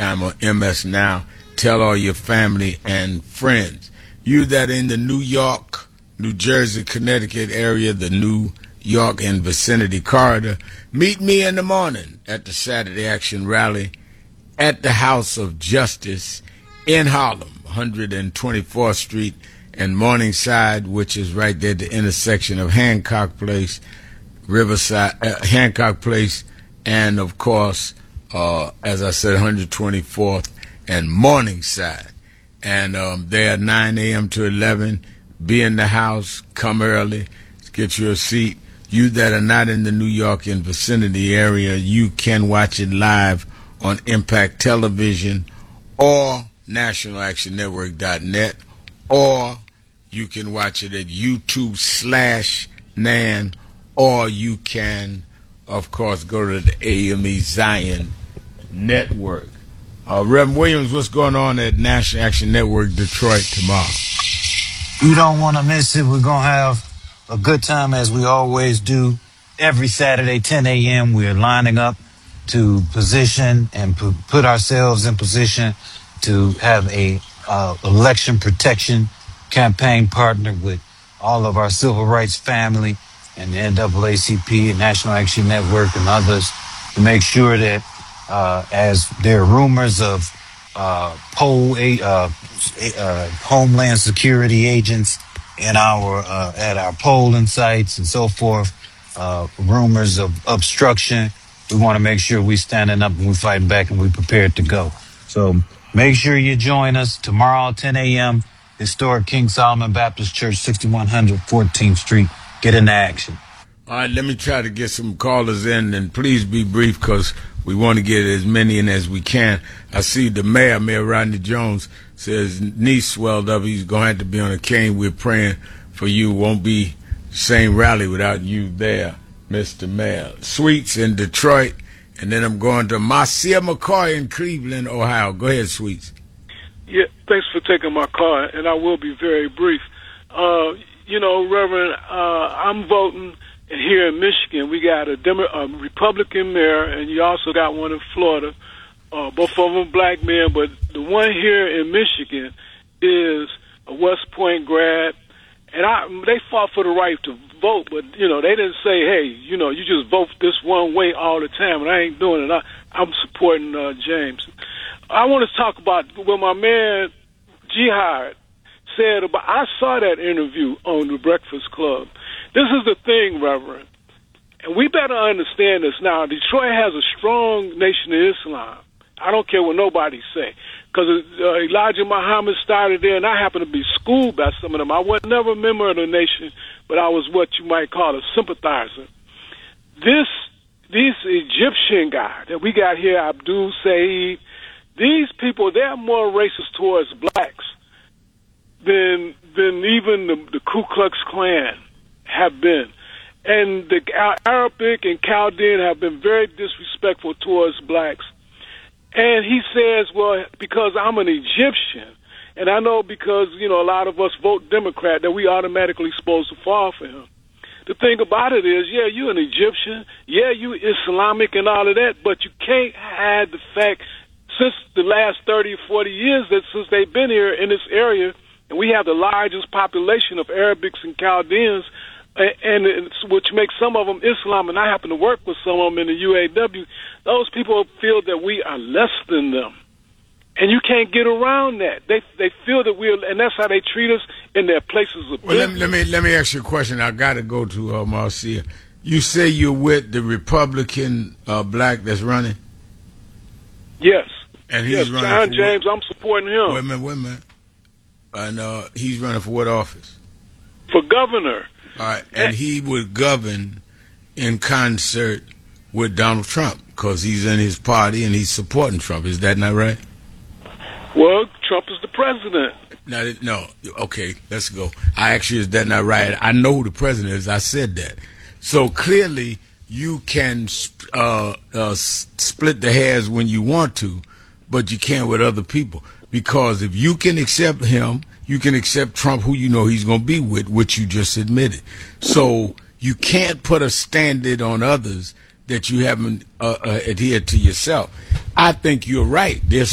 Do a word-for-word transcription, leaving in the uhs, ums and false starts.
time on M S Now. Tell all your family and friends. You that in the New York, New Jersey, Connecticut area, the New York and vicinity corridor, meet me in the morning at the Saturday Action Rally at the House of Justice in Harlem, one twenty-fourth Street and Morningside, which is right there at the intersection of Hancock Place, Riverside, uh, Hancock Place, and of course, uh, as I said, one twenty-fourth and Morningside. And um, there nine a.m. to eleven. Be in the house, come early, get you a seat. You that are not in the New York and vicinity area, you can watch it live on Impact Television or National Action Network dot net, or you can watch it at YouTube slash Nan, or you can, of course, go to the A M E Zion Network. Uh, Reverend Williams, what's going on at National Action Network Detroit tomorrow? You don't want to miss it. We're going to have a good time as we always do. Every Saturday, ten a.m., we're lining up to position and pu- put ourselves in position to have a uh, election protection campaign partner with all of our civil rights family and the N double A C P and National Action Network and others to make sure that uh, as there are rumors of uh, poll a- uh, uh, Homeland Security agents in our uh, at our polling sites and so forth, uh, rumors of obstruction. We want to make sure we standing up and we fighting back and we prepared to go. So make sure you join us tomorrow, ten a.m. Historic King Solomon Baptist Church, sixty-one hundred fourteenth Street. Get into action. All right, let me try to get some callers in, and please be brief because we want to get as many in as we can. I see the mayor, Mayor Rodney Jones, says knee swelled up. He's going to have to be on a cane. We're praying for you. Won't be the same rally without you there, Mister Mayor. Sweets in Detroit, and then I'm going to Marcia McCoy in Cleveland, Ohio. Go ahead, Sweets. Yeah, thanks for taking my call, and I will be very brief. Uh, you know, Reverend, uh, I'm voting here in Michigan. We got a, Demo- a Republican mayor, and you also got one in Florida. Uh, both of them black men, but the one here in Michigan is a West Point grad, and I, they fought for the right to vote, but, you know, they didn't say, hey, you know, you just vote this one way all the time, and I ain't doing it. I, I'm supporting uh, James. I want to talk about what my man Jihad said about, I saw that interview on the Breakfast Club. This is the thing, Reverend, and we better understand this now. Detroit has a strong Nation of Islam. I don't care what nobody say, because uh, Elijah Muhammad started there, and I happen to be schooled by some of them. I was never a member of the nation, but I was what you might call a sympathizer. This, these Egyptian guy that we got here, Abdul Saeed, these people, they're more racist towards blacks than than even the, the Ku Klux Klan have been. And the Arabic and Chaldean have been very disrespectful towards blacks. And he says, well, because I'm an Egyptian, and I know because, you know, a lot of us vote Democrat, that we automatically supposed to fall for him. The thing about it is, yeah, you're an Egyptian, yeah, you Islamic and all of that, but you can't hide the fact since the last thirty, forty years that since they've been here in this area, and we have the largest population of Arabics and Chaldeans, and it's, which makes some of them Islam, and I happen to work with some of them in the U A W, those people feel that we are less than them. And you can't get around that. They they feel that we're, and that's how they treat us in their places of well, business. Let me, let me let me ask you a question. I got to go to uh, Marcia. You say you're with the Republican uh, black that's running? Yes. And he's yes, running John for James, what? I'm supporting him. Wait a minute, wait a minute. And uh, he's running for what office? For governor. All right, and he would govern in concert with Donald Trump because he's in his party and he's supporting Trump. Is that not right? Well, Trump is the president. No, no. Okay, let's go. I actually, is that not right? I know who the president is. I said that. So clearly, you can uh, uh, split the hairs when you want to, but you can't with other people. Because if you can accept him, you can accept Trump, who you know he's going to be with, which you just admitted. So you can't put a standard on others that you haven't uh, uh, adhered to yourself. I think you're right. There's